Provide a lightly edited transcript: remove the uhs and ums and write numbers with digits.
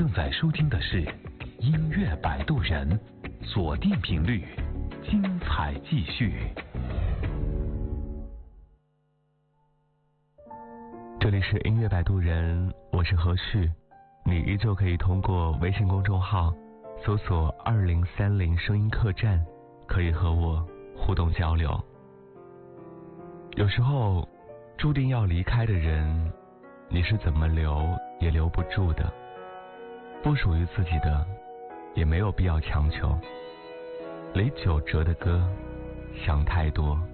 正在收听的是音乐摆渡人，锁定频率，精彩继续。 这里是音乐摆渡人，我是何旭，你依旧可以通过微信公众号搜索2030声音客栈，可以和我互动交流。有时候注定要离开的人，你是怎么留也留不住的，不属于自己的也没有必要强求。李玖哲的歌，想太多。